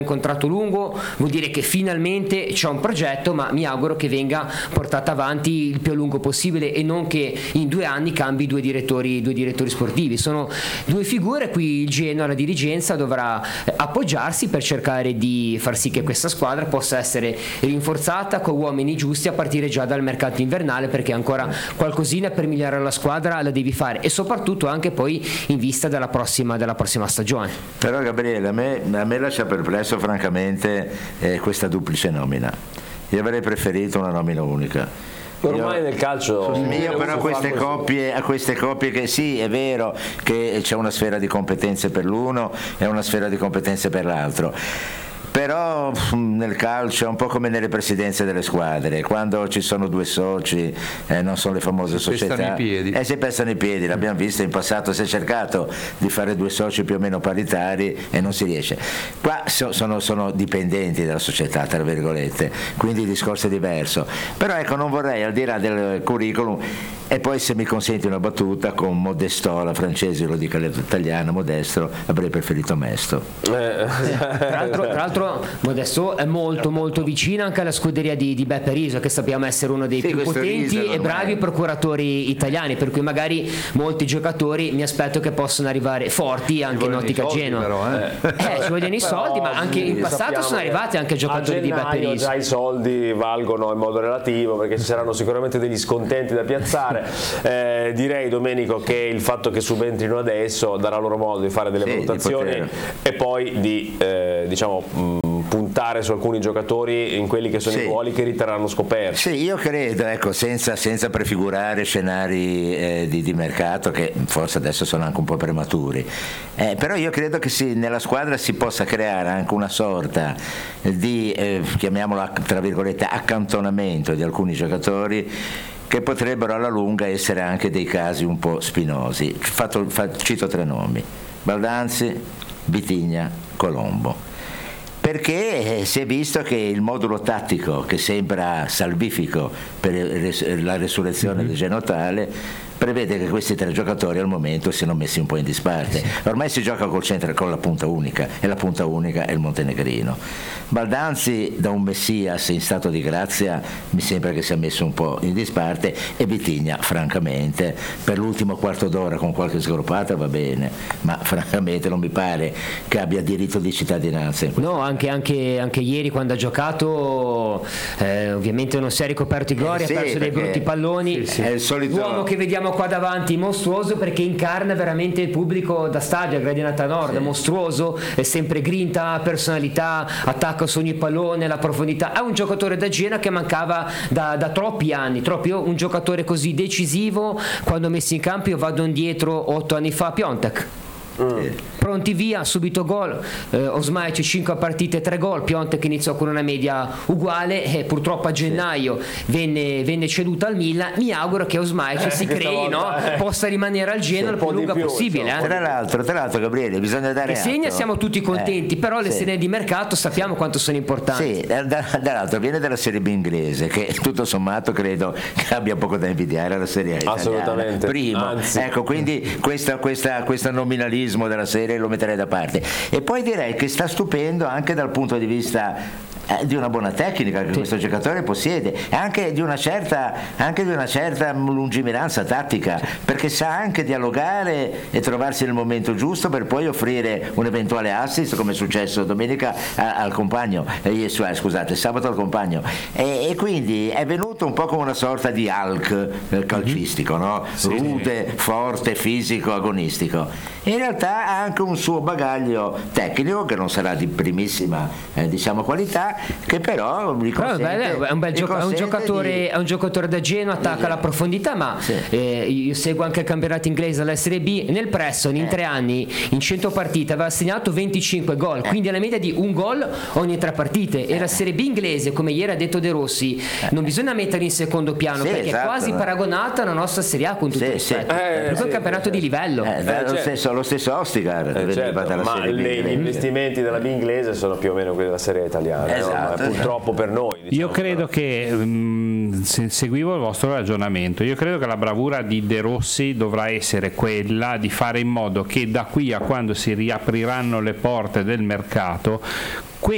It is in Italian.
un contratto lungo, vuol dire che finalmente c'è un progetto, ma mi auguro che venga portata avanti il più a lungo possibile e non che in 2 anni cambi due direttori sportivi. Sono due figure, qui il Genoa, la dirigenza dovrà appoggiarsi per cercare di far sì che questa squadra possa essere rinforzata con uomini giusti a partire già dal mercato invernale, perché ancora qualcosina per migliorare la squadra la devi fare, e soprattutto anche poi in vista della prossima stagione. Però Gabriele, a me lascia perplesso francamente questa duplice nomina. Io avrei preferito una nomina unica. Ormai nel calcio io però a queste coppie che sì, è vero che c'è una sfera di competenze per l'uno e una sfera di competenze per l'altro, però nel calcio è un po' come nelle presidenze delle squadre, quando ci sono due soci, non sono le famose società, si pestano i piedi, l'abbiamo visto in passato, si è cercato di fare due soci più o meno paritari e non si riesce. Qua sono dipendenti dalla società, tra virgolette, quindi il discorso è diverso, però ecco, non vorrei, al di là del curriculum, e poi se mi consenti una battuta, con Modestola, francese, lo dico all'italiana, Modestro, avrei preferito Mesto. Tra l'altro Modesto è molto vicino anche alla scuderia di Beppe Riso, che sappiamo essere uno dei più potenti e bravi procuratori italiani, per cui magari molti giocatori mi aspetto che possano arrivare forti anche in ottica Genoa. Ci vogliono i soldi, ma anche in passato sono arrivati anche giocatori di Beppe Riso. Già i soldi valgono in modo relativo, perché ci saranno sicuramente degli scontenti da piazzare. Direi, Domenico, che il fatto che subentrino adesso darà loro modo di fare delle valutazioni e poi di puntare su alcuni giocatori in quelli che sono i ruoli che riterranno scoperti. Sì, io credo, ecco, senza prefigurare scenari di mercato che forse adesso sono anche un po' prematuri, però io credo che nella squadra si possa creare anche una sorta di, chiamiamola tra virgolette, accantonamento di alcuni giocatori che potrebbero alla lunga essere anche dei casi un po' spinosi. Cito 3 nomi: Baldanzi, Vitigna, Colombo. Perché si è visto che il modulo tattico, che sembra salvifico per la resurrezione del Genotale, prevede che questi 3 giocatori al momento siano messi un po' in disparte. Ormai si gioca con la punta unica, e la punta unica è il montenegrino. Baldanzi, da un messias in stato di grazia, mi sembra che sia messo un po' in disparte, e Vitigna, francamente, per l'ultimo quarto d'ora con qualche sgruppata va bene, ma francamente non mi pare che abbia diritto di cittadinanza. No, anche ieri quando ha giocato, ovviamente non si è ricoperto di gloria, ha perso dei brutti palloni. È il solito uomo che vediamo qua davanti, mostruoso, perché incarna veramente il pubblico da stadio a Gradinata Nord, mostruoso, è sempre grinta, personalità, attacca su ogni pallone, la profondità. È un giocatore da Genoa che mancava da troppi anni, un giocatore così decisivo. Quando messi in campo, io vado indietro 8 anni fa, Piontek. Pronti via, subito gol. Osmaic 5 partite, 3 gol. Piontek iniziò con una media uguale e purtroppo a gennaio venne ceduto al Milan. Mi auguro che Osmaic si crei, possa rimanere al Genoa il più lunga possibile. Tra l'altro Gabriele, bisogna dare atto. Segna, siamo tutti contenti, però le serie di mercato sappiamo quanto sono importanti. Dall'altro viene dalla Serie B inglese, che tutto sommato credo che abbia poco da invidiare alla Serie A italiana. Assolutamente. Primo, ecco, quindi questo nominalismo della serie lo metterei da parte, e poi direi che sta stupendo anche dal punto di vista di una buona tecnica che questo giocatore possiede, e anche di una certa lungimiranza tattica, perché sa anche dialogare e trovarsi nel momento giusto per poi offrire un eventuale assist, come è successo domenica al compagno, sabato al compagno, e quindi è venuto un po' come una sorta di Hulk calcistico, no? Rude, forte, fisico, agonistico. In realtà ha anche un suo bagaglio tecnico che non sarà di primissima qualità, che però è un giocatore da Genoa, attacca la profondità, ma io seguo anche il campionato inglese alla Serie B. Nel Preston in 3 anni, in 100 partite, aveva segnato 25 gol, quindi alla media di un gol ogni 3 partite, e la Serie B inglese, come ieri ha detto De Rossi, non bisogna mettere in secondo piano, perché è quasi paragonata alla nostra Serie A, con tutto il rispetto, perché è un campionato di livello. Lo stesso Ostigar ma gli investimenti della B inglese sono più o meno quelli della Serie A italiana, purtroppo per noi. Io credo che seguivo il vostro ragionamento, io credo che la bravura di De Rossi dovrà essere quella di fare in modo che da qui a quando si riapriranno le porte del mercato